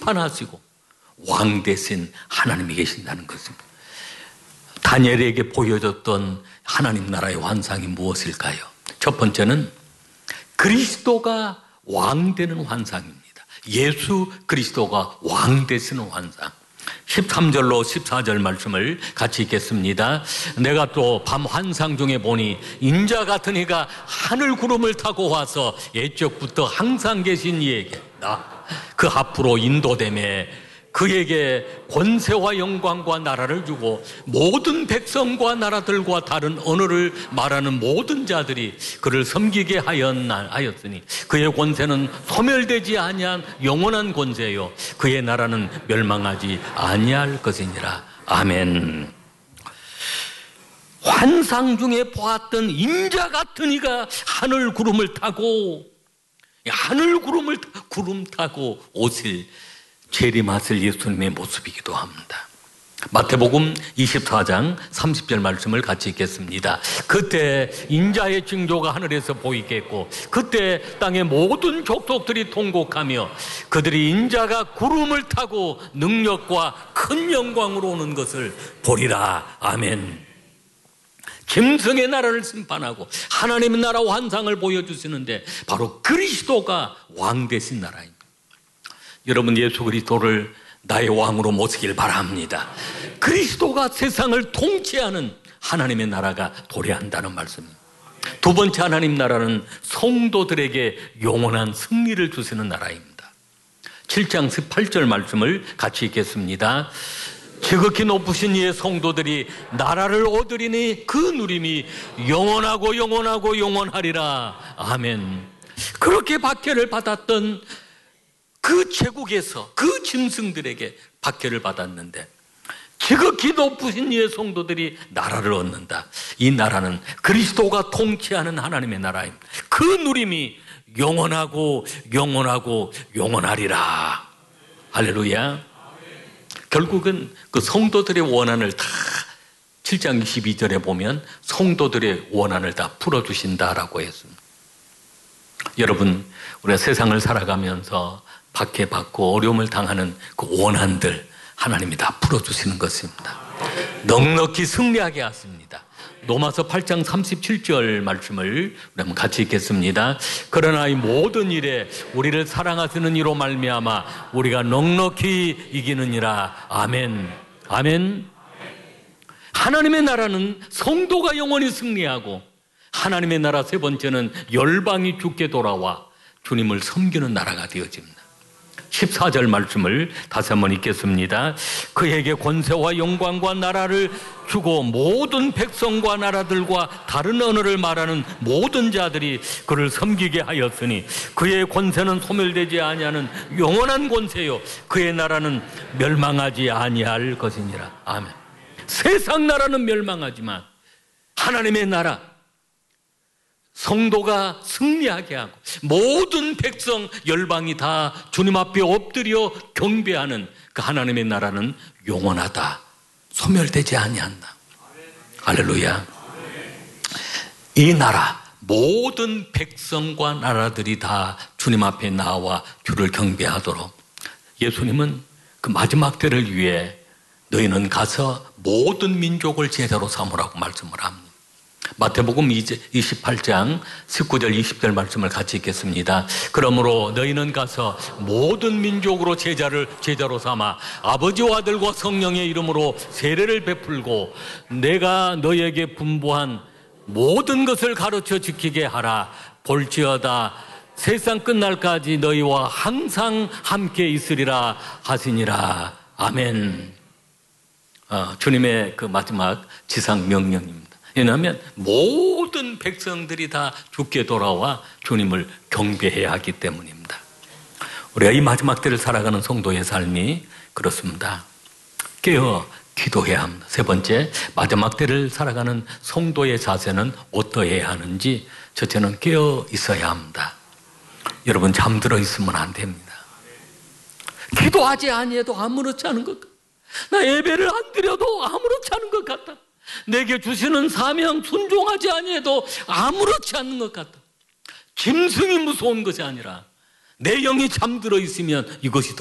심판하시고 왕 되신 하나님이 계신다는 것입니다. 다니엘에게 보여줬던 하나님 나라의 환상이 무엇일까요? 첫 번째는 그리스도가 왕 되는 환상입니다. 예수 그리스도가 왕 되시는 환상. 13절로 14절 말씀을 같이 읽겠습니다. 내가 또 밤 환상 중에 보니 인자 같은 이가 하늘 구름을 타고 와서 옛적부터 항상 계신 이에게 그 앞으로 인도되매 그에게 권세와 영광과 나라를 주고 모든 백성과 나라들과 다른 언어를 말하는 모든 자들이 그를 섬기게 하였으니 그의 권세는 소멸되지 아니한 영원한 권세요 그의 나라는 멸망하지 아니할 것이니라. 아멘. 환상 중에 보았던 인자 같은 이가 하늘 구름을 타고 구름 타고 오실 재림하실 예수님의 모습이기도 합니다. 마태복음 24장 30절 말씀을 같이 읽겠습니다. 그때 인자의 징조가 하늘에서 보이겠고 그때 땅의 모든 족속들이 통곡하며 그들이 인자가 구름을 타고 능력과 큰 영광으로 오는 것을 보리라. 아멘. 짐승의 나라를 심판하고 하나님의 나라 환상을 보여주시는데 바로 그리스도가 왕 되신 나라입니다. 여러분, 예수 그리스도를 나의 왕으로 모시길 바랍니다. 그리스도가 세상을 통치하는 하나님의 나라가 도래한다는 말씀입니다. 두 번째 하나님 나라는 성도들에게 영원한 승리를 주시는 나라입니다. 7장 18절 말씀을 같이 읽겠습니다. 지극히 높으신 이의 성도들이 나라를 얻으리니 그 누림이 영원하고 영원하고 영원하리라. 아멘. 그렇게 박해를 받았던 그 제국에서 그 짐승들에게 박해를 받았는데 지극히 높으신 이의 성도들이 나라를 얻는다. 이 나라는 그리스도가 통치하는 하나님의 나라입니다. 그 누림이 영원하고 영원하고 영원하리라. 할렐루야. 결국은 그 성도들의 원한을 다 7장 22절에 보면 성도들의 원한을 다 풀어주신다라고 했습니다. 여러분, 우리가 세상을 살아가면서 박해받고 어려움을 당하는 그 원한들 하나님이 다 풀어주시는 것입니다. 넉넉히 승리하게 하십니다. 로마서 8장 37절 말씀을 한번 같이 읽겠습니다. 그러나 이 모든 일에 우리를 사랑하시는 이로 말미암아 우리가 넉넉히 이기느니라. 아멘. 아멘. 하나님의 나라는 성도가 영원히 승리하고 하나님의 나라 세 번째는 열방이 주께 돌아와 주님을 섬기는 나라가 되어집니다. 14절 말씀을 다시 한번 읽겠습니다. 그에게 권세와 영광과 나라를 주고 모든 백성과 나라들과 다른 언어를 말하는 모든 자들이 그를 섬기게 하였으니 그의 권세는 소멸되지 아니하는 영원한 권세요 그의 나라는 멸망하지 아니할 것이니라. 아멘. 세상 나라는 멸망하지만 하나님의 나라, 성도가 승리하게 하고 모든 백성 열방이 다 주님 앞에 엎드려 경배하는 그 하나님의 나라는 영원하다. 소멸되지 아니한다. 할렐루야. 이 나라 모든 백성과 나라들이 다 주님 앞에 나와 주를 경배하도록 예수님은 그 마지막 때를 위해 너희는 가서 모든 민족을 제자로 삼으라고 말씀을 합니다. 마태복음 28장 19절 20절 말씀을 같이 읽겠습니다. 그러므로 너희는 가서 모든 민족으로 제자로 삼아 아버지와 아들과 성령의 이름으로 세례를 베풀고 내가 너희에게 분부한 모든 것을 가르쳐 지키게 하라. 볼지어다 세상 끝날까지 너희와 항상 함께 있으리라 하시니라. 아멘. 주님의 그 마지막 지상 명령입니다. 왜냐하면 모든 백성들이 다 주께 돌아와 주님을 경배해야 하기 때문입니다. 우리가 이 마지막 때를 살아가는 성도의 삶이 그렇습니다. 깨어 기도해야 합니다. 세 번째, 마지막 때를 살아가는 성도의 자세는 어떠해야 하는지 첫째는 깨어 있어야 합니다. 여러분, 잠들어 있으면 안 됩니다. 기도하지 아니해도 아무렇지 않은 것 같다. 나 예배를 안 드려도 아무렇지 않은 것 같다. 내게 주시는 사명 순종하지 아니해도 아무렇지 않은 것 같다. 짐승이 무서운 것이 아니라 내 영이 잠들어 있으면 이것이 더